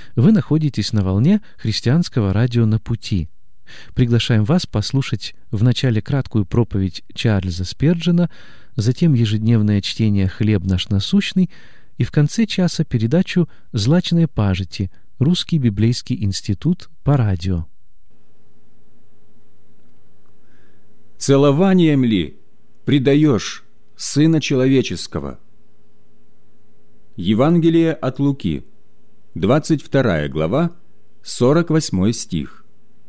Вы находитесь на волне христианского радио «На пути». Приглашаем вас послушать вначале краткую проповедь Чарльза Спирджена, затем ежедневное чтение «Хлеб наш насущный» и в конце часа передачу «Злачные пажити. Русский библейский институт» по радио. «Целованием ли предаешь Сына Человеческого?» Евангелие от Луки, 22 глава, 48 стих.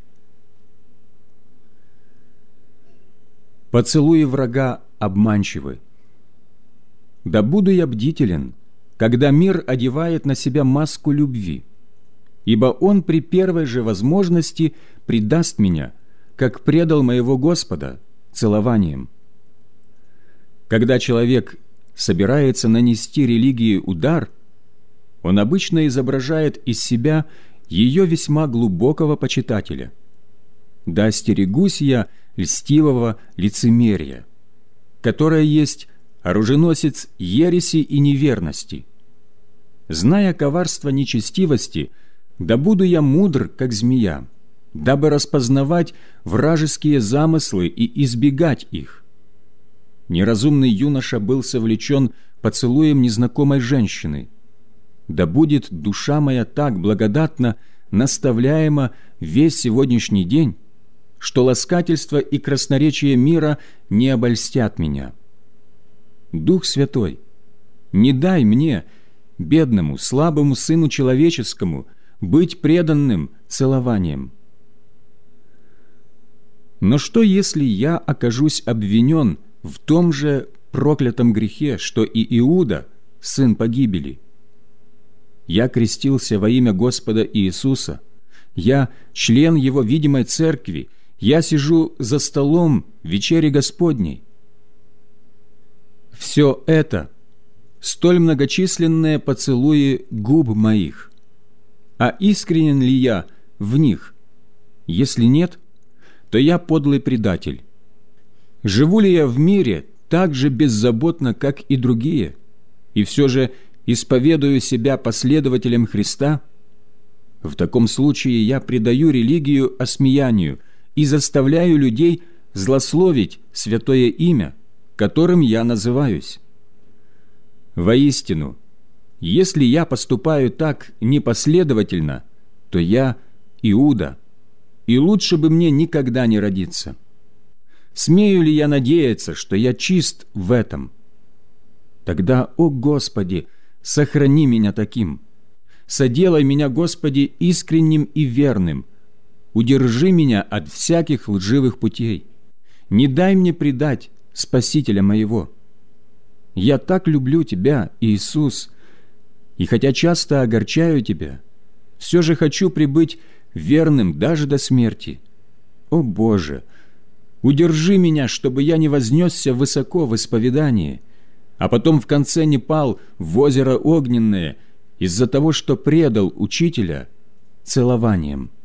«Поцелуи врага обманчивы. Да буду я бдителен, когда мир одевает на себя маску любви, ибо он при первой же возможности предаст меня, как предал моего Господа, целованием». Когда человек собирается нанести религии удар, он обычно изображает из себя ее весьма глубокого почитателя. Да остерегусь я льстивого лицемерия, которое есть оруженосец ереси и неверности. Зная коварство нечестивости, да буду я мудр, как змея, дабы распознавать вражеские замыслы и избегать их. Неразумный юноша был совлечен поцелуем незнакомой женщины. Да будет душа моя так благодатно наставляема весь сегодняшний день, что ласкательство и красноречие мира не обольстят меня. Дух Святой, не дай мне, бедному, слабому Сыну Человеческому, быть преданным целованием. Но что, если я окажусь обвинен в том же проклятом грехе, что и Иуда, сын погибели? Я крестился во имя Господа Иисуса, я член Его видимой церкви, я сижу за столом вечери Господней. Все это – столь многочисленные поцелуи губ моих. А искренен ли я в них? Если нет, то я подлый предатель. Живу ли я в мире так же беззаботно, как и другие, и все же исповедую себя последователем Христа? В таком случае я предаю религию осмеянию и заставляю людей злословить святое имя, которым я называюсь. Воистину, если я поступаю так непоследовательно, то я Иуда, и лучше бы мне никогда не родиться. Смею ли я надеяться, что я чист в этом? Тогда, о Господи, сохрани меня таким. Соделай меня, Господи, искренним и верным. Удержи меня от всяких лживых путей. Не дай мне предать Спасителя моего. Я так люблю Тебя, Иисус, и хотя часто огорчаю Тебя, все же хочу пребыть верным даже до смерти. О Боже, удержи меня, чтобы я не вознесся высоко в исповедании, а потом в конце не пал в озеро огненное из-за того, что предал Учителя целованием.